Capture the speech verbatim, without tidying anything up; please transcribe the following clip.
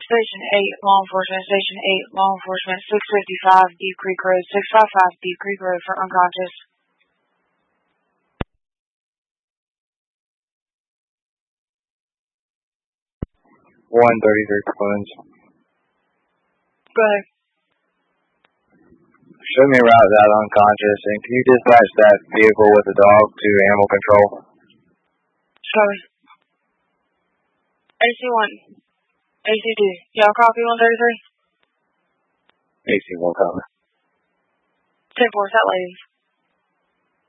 Station eight, law enforcement. Station eight, law enforcement. six fifty-five Deep Creek Road. six fifty-five Deep Creek Road for unconscious. one thirty-three Clemens. Go ahead. Show me a route that unconscious, and can you dispatch that vehicle with the dog to animal control? Sorry. A C one. A C two. Y'all copy one thirty-three? A C one cover. ten four, is that lady?